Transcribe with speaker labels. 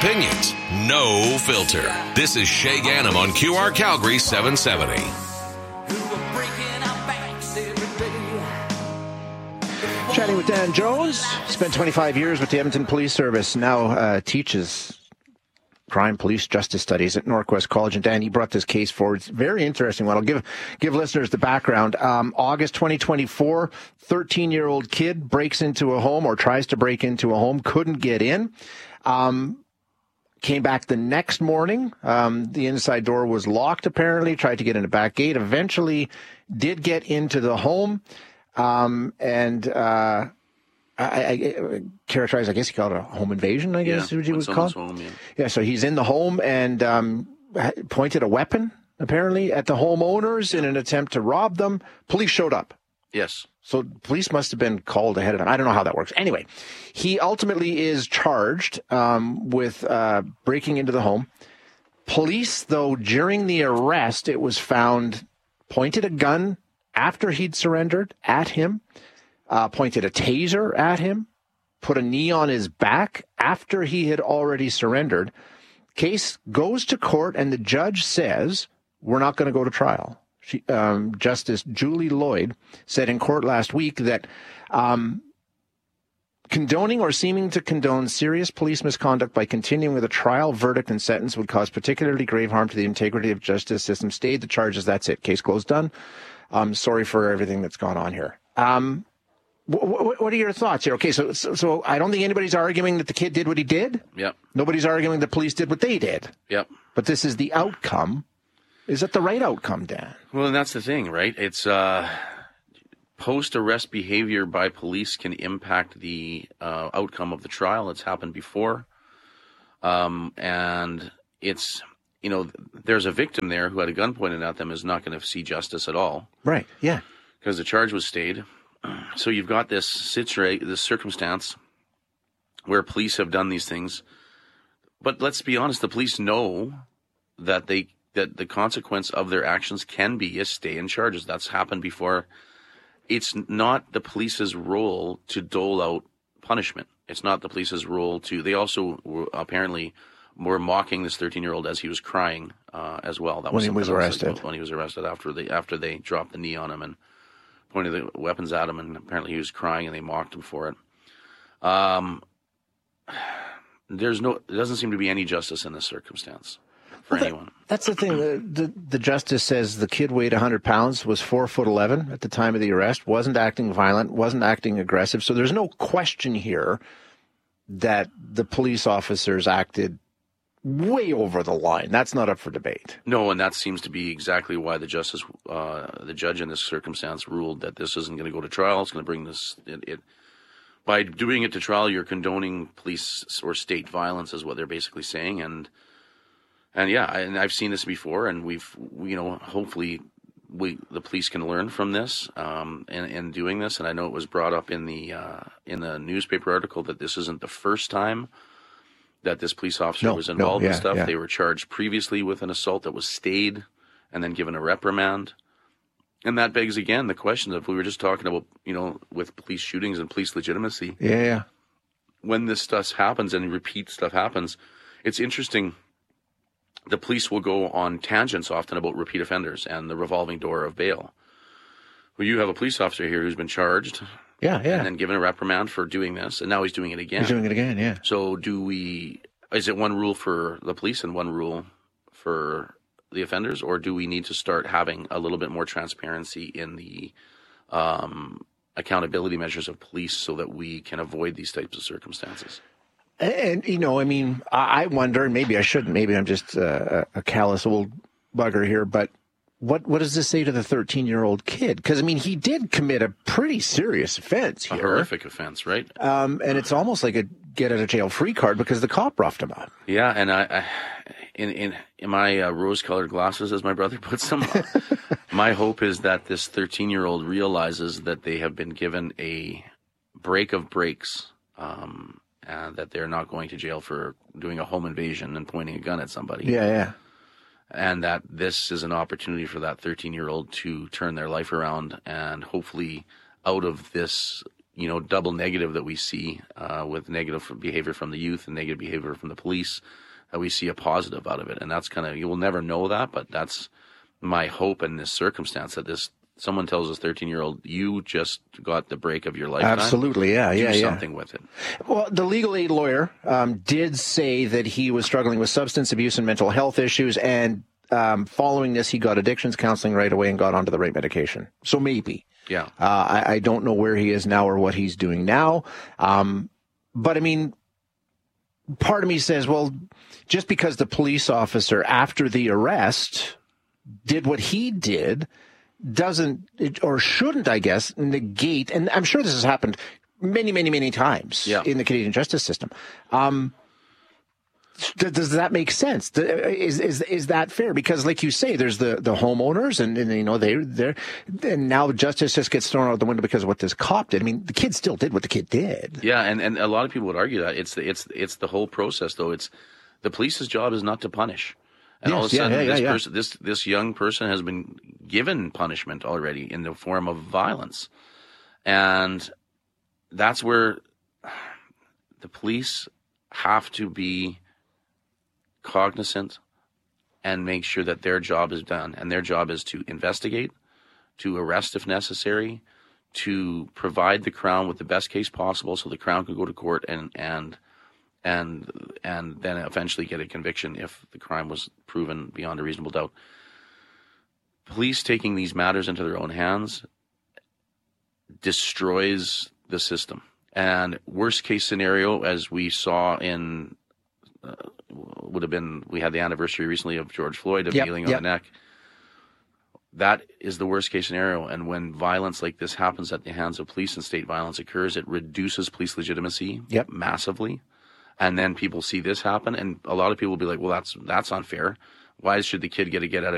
Speaker 1: opinions, no filter. This is Shay Ganem on QR Calgary 770.
Speaker 2: Chatting with Dan Jones. Spent 25 years with the Edmonton Police Service. Now teaches crime, police, justice studies at Northwest College. And Dan, he brought this case forward. It's a very interesting one. I'll give listeners the background. August 2024, 13-year-old kid breaks into a home or tries to break into a home, couldn't get in. Came back the next morning. The inside door was locked, apparently. Tried to get in the back gate. Eventually did get into the home. I characterize, I guess you call it a home invasion, I guess you would call it. Home, yeah, so he's in the home and pointed a weapon, apparently, at the homeowners in an attempt to rob them. Police showed up.
Speaker 3: Yes.
Speaker 2: So police must have been called ahead of time. I don't know how that works. Anyway, he ultimately is charged with breaking into the home. Police, though, during the arrest, it was found, pointed a gun after he'd surrendered at him. Pointed a taser at him, put a knee on his back after he had already surrendered. Case goes to court, and the judge says, we're not going to go to trial. Justice Julie Lloyd said in court last week that condoning or seeming to condone serious police misconduct by continuing with a trial, verdict, and sentence would cause particularly grave harm to the integrity of justice system. Stayed the charges. That's it. Case closed, done. Sorry for everything that's gone on here. What are your thoughts here? Okay, so I don't think anybody's arguing that the kid did what he did.
Speaker 3: Yep.
Speaker 2: Nobody's arguing the police did what they did.
Speaker 3: Yep.
Speaker 2: But this is the outcome. Is it the right outcome, Dan?
Speaker 3: Well, and that's the thing, right? It's post-arrest behavior by police can impact the outcome of the trial. It's happened before. And it's, there's a victim there who had a gun pointed at them is not going to see justice at all.
Speaker 2: Right, yeah.
Speaker 3: Because the charge was stayed. So you've got this circumstance where police have done these things. But let's be honest, the police know that the consequence of their actions can be a stay in charges. That's happened before. It's not the police's role to dole out punishment. It's not the police's role to. They also apparently were mocking this 13-year-old as he was crying as well. That was
Speaker 2: when he was arrested.
Speaker 3: When he was arrested after they dropped the knee on him and pointed the weapons at him, and apparently he was crying, and they mocked him for it. There doesn't seem to be any justice in this circumstance for anyone.
Speaker 2: That's the thing. The justice says the kid weighed 100 pounds, was 4'11" at the time of the arrest, wasn't acting violent, wasn't acting aggressive. So there's no question here that the police officers acted way over the line. That's not up for debate.
Speaker 3: No, and that seems to be exactly why the judge in this circumstance ruled that this isn't going to go to trial. It's going to bring this. By doing it to trial, you're condoning police or state violence, is what they're basically saying. And I've seen this before, and hopefully the police can learn from this in doing this. And I know it was brought up in the newspaper article that this isn't the first time that this police officer was involved in stuff. Yeah. They were charged previously with an assault that was stayed and then given a reprimand. And that begs, again, the question of, we were just talking about, with police shootings and police legitimacy.
Speaker 2: Yeah.
Speaker 3: When this stuff happens and repeat stuff happens, it's interesting. The police will go on tangents often about repeat offenders and the revolving door of bail. Well, you have a police officer here who's been charged.
Speaker 2: Yeah.
Speaker 3: And then given a reprimand for doing this, and now he's doing it again.
Speaker 2: Yeah.
Speaker 3: So is it one rule for the police and one rule for the offenders, or do we need to start having a little bit more transparency in the accountability measures of police so that we can avoid these types of circumstances?
Speaker 2: And, I wonder, and maybe I shouldn't, maybe I'm just a callous old bugger here, but what does this say to the 13-year-old kid? Because, he did commit a pretty serious offense here.
Speaker 3: A horrific offense, right?
Speaker 2: And it's almost like a get-out-of-jail-free card because the cop roughed him up.
Speaker 3: Yeah, and I in my rose-colored glasses, as my brother puts them, my hope is that this 13-year-old realizes that they have been given a break of breaks, and that they're not going to jail for doing a home invasion and pointing a gun at somebody.
Speaker 2: Yeah.
Speaker 3: And that this is an opportunity for that 13-year-old to turn their life around and hopefully out of this double negative that we see with negative behavior from the youth and negative behavior from the police, that we see a positive out of it. And that's you will never know that, but that's my hope in this circumstance, that someone tells this 13-year-old, you just got the break of your lifetime.
Speaker 2: Absolutely,
Speaker 3: Do something with it.
Speaker 2: Well, the legal aid lawyer did say that he was struggling with substance abuse and mental health issues, and following this, he got addictions counseling right away and got onto the right medication. So maybe.
Speaker 3: Yeah.
Speaker 2: I don't know where he is now or what he's doing now. But I mean, part of me says, well, just because the police officer after the arrest did what he did doesn't, or shouldn't, I guess, negate, and I'm sure this has happened many, many, many times in the Canadian justice system. Does that make sense? Is that fair? Because, like you say, there's the homeowners, and they're and now justice just gets thrown out the window because of what this cop did. I mean, the kid still did what the kid did.
Speaker 3: Yeah, and a lot of people would argue that it's the whole process, though. It's the police's job is not to punish, and all of a sudden, this young person has been given punishment already in the form of violence, and that's where the police have to be cognizant and make sure that their job is done, and their job is to investigate, to arrest if necessary, to provide the Crown with the best case possible so the Crown can go to court and then eventually get a conviction if the crime was proven beyond a reasonable doubt. Police taking these matters into their own hands destroys the system. And worst case scenario, as we saw in would have been, we had the anniversary recently of George Floyd, of kneeling on the neck. That is the worst case scenario. And when violence like this happens at the hands of police and state violence occurs, it reduces police legitimacy massively. And then people see this happen, and a lot of people will be like, well, that's unfair. Why should the kid get out